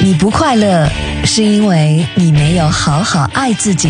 你不快乐，是因为你没有好好爱自己。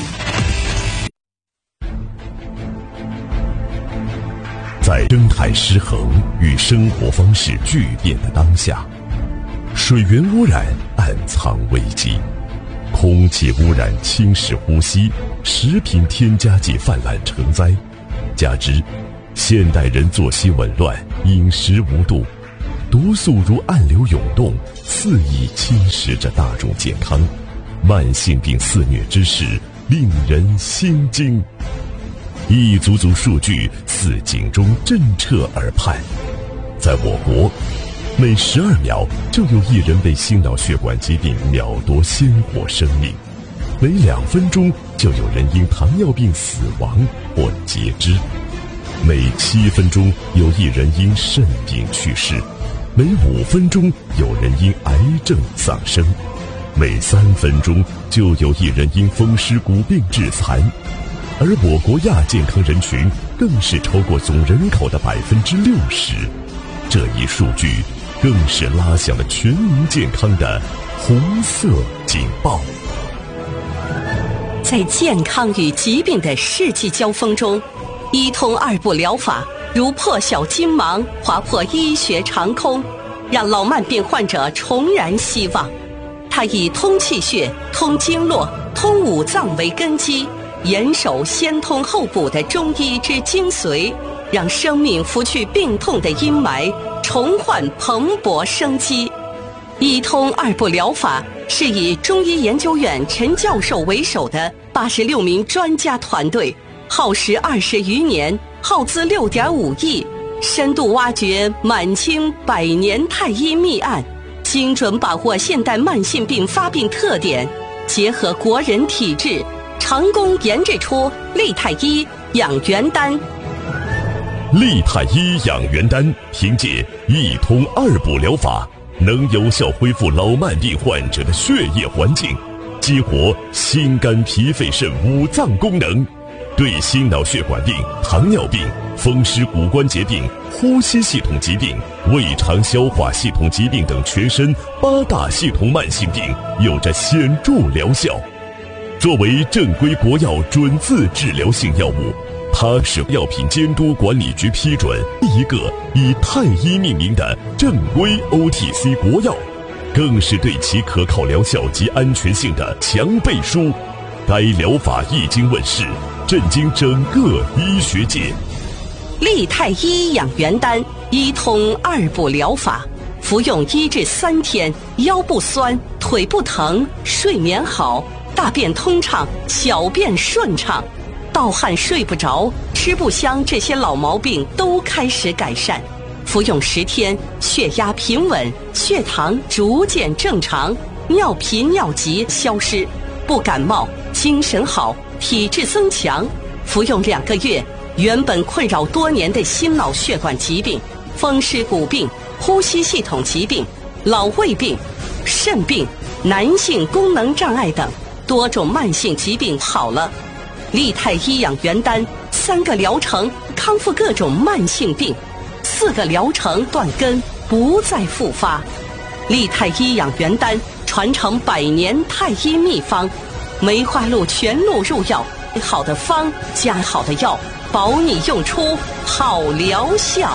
在生态失衡与生活方式巨变的当下，水源污染暗藏危机，空气污染侵蚀呼吸，食品添加剂泛滥成灾，加之现代人作息紊乱，饮食无度，毒素如暗流涌动，肆意侵蚀着大众健康，慢性病肆虐之势令人心惊。一组组数据似警钟震彻耳畔，在我国，每12秒就有1人被心脑血管疾病秒夺鲜活生命，每2分钟就有人因糖尿病死亡或截肢，每7分钟有1人因肾病去世，每5分钟有人因癌症丧生，每3分钟就有1人因风湿骨病致残。而我国亚健康人群更是超过总人口的60%，这一数据更是拉响了全民健康的红色警报。 在健康与疾病的世纪交锋中，一通二不疗法如破晓金芒，划破医学长空，让老慢病患者重燃希望。它以通气血、通经络、通五脏为根基，严守先通后补的中医之精髓，让生命拂去病痛的阴霾，重焕蓬勃生机。一通二不疗法是以中医研究院陈教授为首的86名专家团队，耗时20余年，耗资6.5亿，深度挖掘满清100年太医秘案，精准把握现代慢性病发病特点，结合国人体质，成功研制出利泰医养元丹。 利泰医养元丹凭借一通二补疗法，能有效恢复老慢病患者的血液环境，激活心肝脾肺肾五脏功能，对心脑血管病、糖尿病、风湿骨关节病、呼吸系统疾病、胃肠消化系统疾病等全身8大系统慢性病有着显著疗效。作为正规国药准字治疗性药物，它是药品监督管理局批准第一个以太医命名的正规 OTC 国药，更是对其可靠疗效及安全性的强背书。该疗法一经问世，震惊整个医学界。 利泰医养元丹一通二补疗法，服用1至3天，腰不酸，腿不疼，睡眠好，大便通畅，小便顺畅，盗汗睡不着，吃不香，这些老毛病都开始改善。服用10天，血压平稳，血糖逐渐正常，尿频尿急消失，不感冒，精神好，体质增强。服用2个月，原本困扰多年的心脑血管疾病、风湿骨病、呼吸系统疾病、老胃病、肾病、男性功能障碍等多种慢性疾病好了。利泰医养元丹3个疗程康复各种慢性病，4个疗程断根不再复发。利泰医养元丹传承100年太医秘方，梅花鹿全鹿入药，好的方加好的药，保你用出好疗效。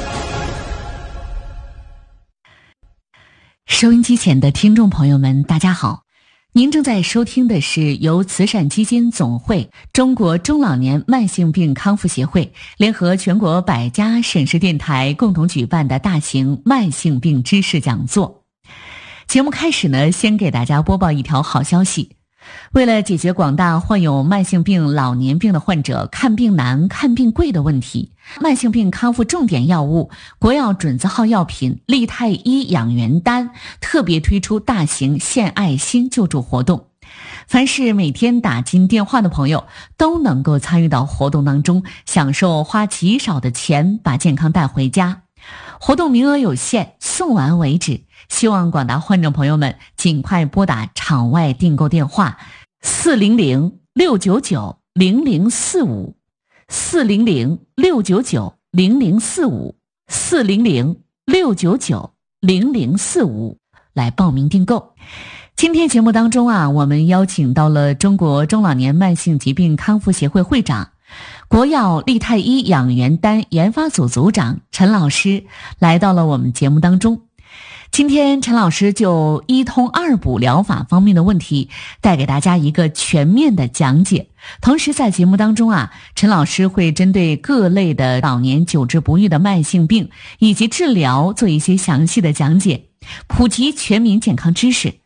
收音机前的听众朋友们，大家好，您正在收听的是由慈善基金总会、中国中老年慢性病康复协会联合全国100家省市电台共同举办的大型慢性病知识讲座。节目开始呢，先给大家播报一条好消息。为了解决广大患有慢性病、老年病的患者看病难、看病贵的问题，慢性病康复重点药物国药准字号药品利泰医养元丹特别推出大型献爱心救助活动。凡是每天打进电话的朋友都能够参与到活动当中，享受花极少的钱把健康带回家。活动名额有限，送完为止，希望广大患者朋友们尽快拨打场外订购电话400-699-0045 400-699-0045 400-699-0045 来报名订购。今天节目当中我们邀请到了中国中老年慢性疾病康复协会会长、国药利泰医养元丹研发组组长陈老师来到了我们节目当中。今天陈老师就一通二补疗法方面的问题带给大家一个全面的讲解。同时在节目当中陈老师会针对各类的老年久治不愈的慢性病以及治疗做一些详细的讲解，普及全民健康知识，